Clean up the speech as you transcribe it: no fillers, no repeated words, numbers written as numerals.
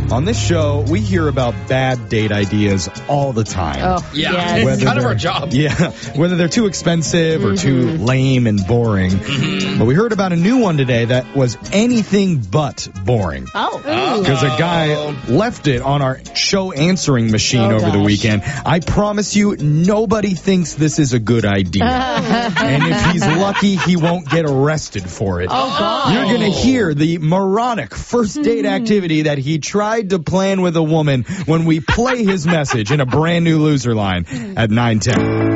On this show, we hear about bad date ideas all the time. Oh, Yeah, yes. it's kind of our job. Yeah, whether they're too expensive or too lame and boring. But we heard about a new one today that was anything but boring. Oh. Because a guy left it on our show answering machine over the gosh. weekend. I promise you, nobody thinks this is a good idea. And if he's lucky, he won't get arrested for it. Oh, God. You're going to hear the moronic first date activity that he tried to plan with a woman when we play his message in a brand new loser line at 9:10.